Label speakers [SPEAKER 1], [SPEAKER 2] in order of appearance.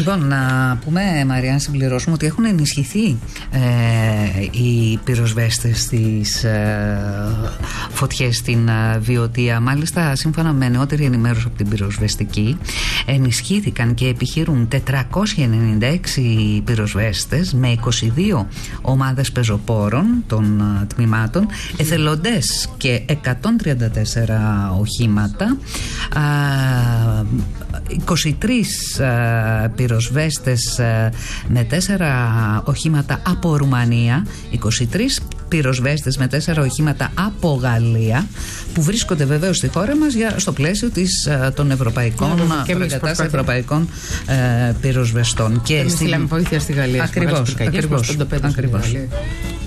[SPEAKER 1] Λοιπόν, να πούμε, Μαρία, συμπληρώσουμε ότι έχουν ενισχυθεί οι πυροσβέστες στις φωτιές στην Βιωτία. Μάλιστα, σύμφωνα με νεότερη ενημέρωση από την πυροσβεστική, ενισχύθηκαν και επιχειρούν 496 πυροσβέστες με 22 ομάδες πεζοπόρων των τμήματων, εθελοντές και 134 οχήματα, 23 πυροσβέστες με 4 οχήματα από Ρουμανία, 23 πυροσβέστες με 4 οχήματα από Γαλλία, που βρίσκονται βεβαίως στη χώρα μας στο πλαίσιο των ευρωπαϊκών πυροσβεστών.
[SPEAKER 2] Και στείλαμε βοήθεια στη Γαλλία.
[SPEAKER 1] Ακριβώς.